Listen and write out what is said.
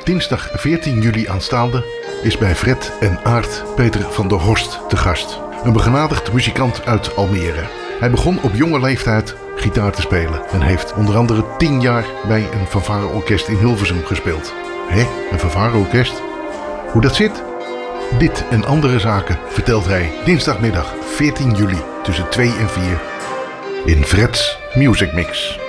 Dinsdag 14 juli aanstaande is bij Fred en Aart Peter van der Horst te gast. Een begenadigd muzikant uit Almere. Hij begon op jonge leeftijd gitaar te spelen en heeft onder andere 10 jaar bij een fanfareorkest in Hilversum gespeeld. Een fanfareorkest? Hoe dat zit? Dit en andere zaken vertelt hij dinsdagmiddag 14 juli tussen 2 en 4 in Fred's Music Mix.